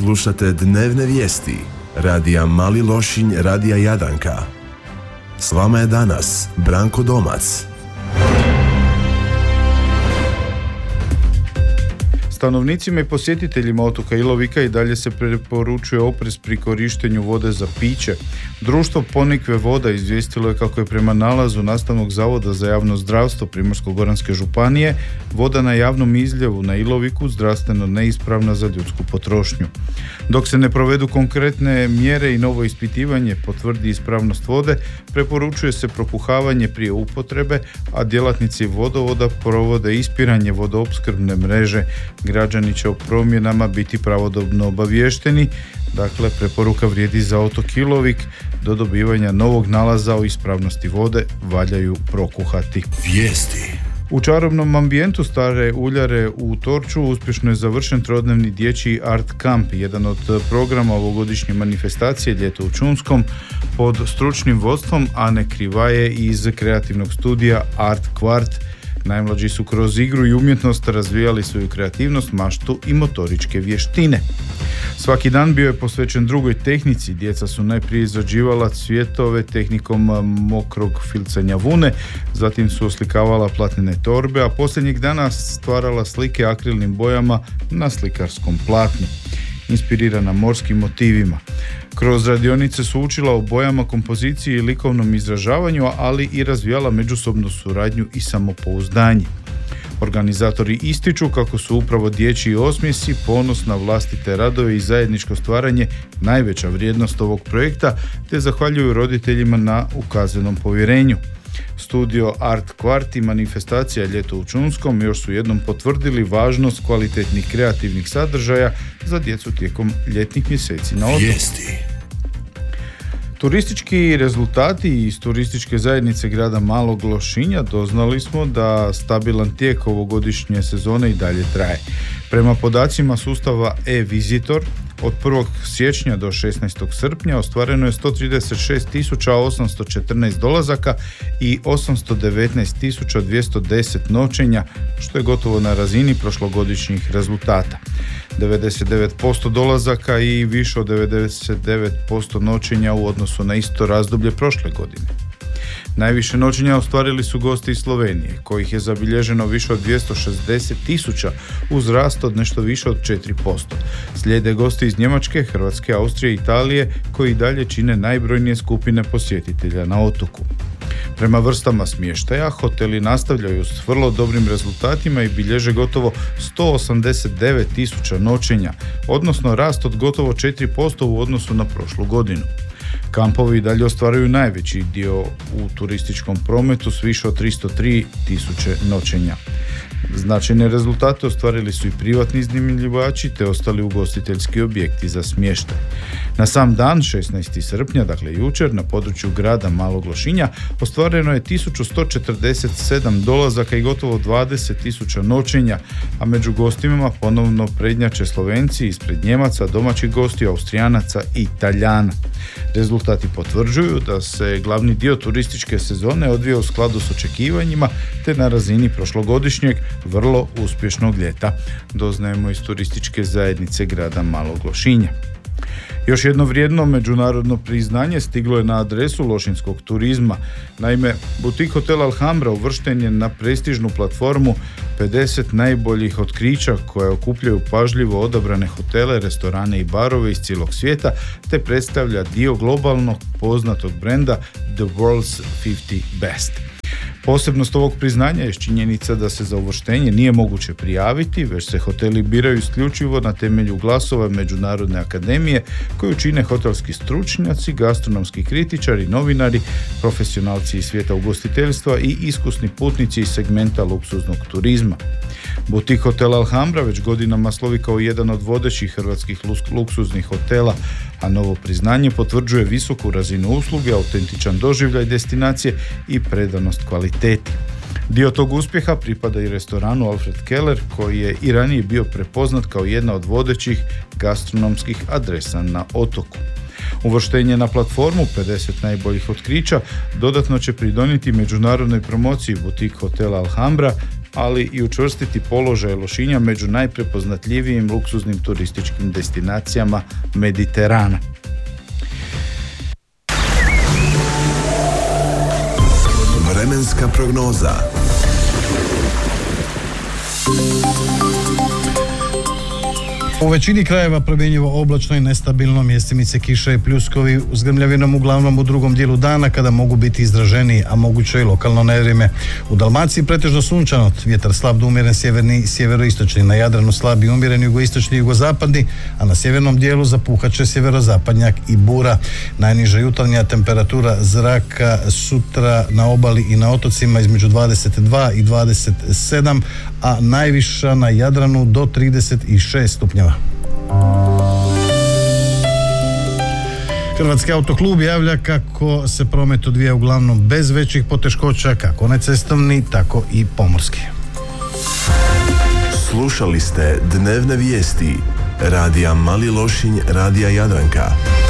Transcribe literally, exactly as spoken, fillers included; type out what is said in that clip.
Slušate dnevne vijesti radija Mali Lošinj, radija Jadanka. S vama je danas Branko Domac. Stanovnicima i posjetiteljima otoka Ilovika i dalje se preporučuje oprez pri korištenju vode za piće. Društvo Ponikve voda izvijestilo je kako je prema nalazu Nastavnog zavoda za javno zdravstvo Primorsko-goranske županije voda na javnom izljevu na Iloviku zdravstveno neispravna za ljudsku potrošnju. Dok se ne provedu konkretne mjere i novo ispitivanje potvrdi ispravnost vode, preporučuje se propuhavanje prije upotrebe, a djelatnici vodovoda provode ispiranje vodoopskrbne mreže. Građani će o promjenama biti pravodobno obaviješteni. Dakle, preporuka vrijedi za otok Ilovik. Do dobivanja novog nalaza o ispravnosti vode valjaju prokuhati. Vijesti. U čarobnom ambijentu Stare Uljare u Torču uspješno je završen trodnevni dječji art kamp, jedan od programa ovogodišnje manifestacije Ljeto u Čunskom, pod stručnim vodstvom Ane Krivaje iz kreativnog studija Art Kvart. Najmlađi su kroz igru i umjetnost razvijali svoju kreativnost, maštu i motoričke vještine. Svaki dan bio je posvećen drugoj tehnici. Djeca su najprije izrađivala cvjetove tehnikom mokrog filcanja vune, zatim su oslikavala platnene torbe, a posljednjih dana stvarala slike akrilnim bojama na slikarskom platnu, inspirirana morskim motivima. Kroz radionice su učila o bojama, kompoziciji i likovnom izražavanju, ali i razvijala međusobnu suradnju i samopouzdanje. Organizatori ističu kako su upravo dječji osmjesi, ponos na vlastite radove i zajedničko stvaranje najveća vrijednost ovog projekta, te zahvaljuju roditeljima na ukazanom povjerenju. Studio Art Kvart i manifestacija Ljeto u Čunskom još su jednom potvrdili važnost kvalitetnih kreativnih sadržaja za djecu tijekom ljetnih mjeseci na otoku. Turistički rezultati iz turističke zajednice grada Malog Lošinja doznali smo da stabilan tijek ovogodišnje sezone i dalje traje. Prema podacima sustava e-Visitor, od prvog siječnja do šesnaestog srpnja ostvareno je sto trideset šest tisuća osamsto četrnaest dolazaka i osamsto devetnaest tisuća dvjesto deset noćenja, što je gotovo na razini prošlogodišnjih rezultata. devedeset devet posto dolazaka i više od devedeset devet posto noćenja u odnosu na isto razdoblje prošle godine. Najviše noćenja ostvarili su gosti iz Slovenije, kojih je zabilježeno više od dvjesto šezdeset tisuća uz rast od nešto više od četiri posto. Slijede gosti iz Njemačke, Hrvatske, Austrije i Italije, koji dalje čine najbrojnije skupine posjetitelja na otoku. Prema vrstama smještaja, hoteli nastavljaju s vrlo dobrim rezultatima i bilježe gotovo sto osamdeset devet tisuća noćenja, odnosno rast od gotovo četiri posto u odnosu na prošlu godinu. Kampovi dalje ostvaruju najveći dio u turističkom prometu s više od tristo tri tisuće noćenja. Značajne rezultate ostvarili su i privatni iznajmljivači te ostali ugostiteljski objekti za smještaj. Na sam dan, šesnaestog srpnja, dakle jučer, na području grada Malog Lošinja ostvareno je tisuću sto četrdeset sedam dolazaka i gotovo dvadeset tisuća noćenja, a među gostima ponovno prednjače Slovenci ispred Njemaca, domaćih gostiju, Austrijanaca i Italijana. Rezultati potvrđuju da se glavni dio turističke sezone odvija u skladu s očekivanjima te na razini prošlogodišnjeg vrlo uspješnog ljeta, doznajemo iz turističke zajednice grada Malog Lošinja. Još jedno vrijedno međunarodno priznanje stiglo je na adresu lošinskog turizma. Naime, butik hotel Alhambra uvršten je na prestižnu platformu pedeset najboljih otkrića koje okupljaju pažljivo odabrane hotele, restorane i barove iz cijelog svijeta, te predstavlja dio globalnog poznatog brenda The World's pedeset Best. Posebnost ovog priznanja je činjenica da se za uvrštenje nije moguće prijaviti, već se hoteli biraju isključivo na temelju glasova Međunarodne akademije koju čine hotelski stručnjaci, gastronomski kritičari, novinari, profesionalci iz svijeta ugostiteljstva i iskusni putnici iz segmenta luksuznog turizma. Butik hotel Alhambra već godinama slovi kao jedan od vodećih hrvatskih luksuznih hotela, a novo priznanje potvrđuje visoku razinu usluge, autentičan doživljaj destinacije i predanost kvaliteti. Dio tog uspjeha pripada i restoranu Alfred Keller, koji je i ranije bio prepoznat kao jedna od vodećih gastronomskih adresa na otoku. Uvrštenje na platformu pedeset najboljih otkrića dodatno će pridonijeti međunarodnoj promociji butik hotela Alhambra, ali i učvrstiti položaj Lošinja među najprepoznatljivijim luksuznim turističkim destinacijama Mediterana. Vremenska prognoza. U većini krajeva promjenjivo oblačno i nestabilno, mjestimice kiša i pljuskovi s grmljavinom uglavnom u drugom dijelu dana kada mogu biti izraženiji, a moguće i lokalno nevrijeme. U Dalmaciji pretežno sunčano, vjetar slab do umjeren sjeverni i sjeveroistočni, na Jadranu slab i umjeren jugoistočni i jugozapadni, a na sjevernom dijelu zapuhat će sjeverozapadnjak i bura. Najniža jutarnja temperatura zraka sutra na obali i na otocima između dvadeset dva i dvadeset sedam, a najviša na Jadranu do trideset šest stupnjeva. Hrvatski autoklub javlja kako se promet odvija uglavnom bez većih poteškoća, kako necestovni, tako i pomorski. Slušali ste dnevne vijesti radija Mali Lošinj, radija Jadranka.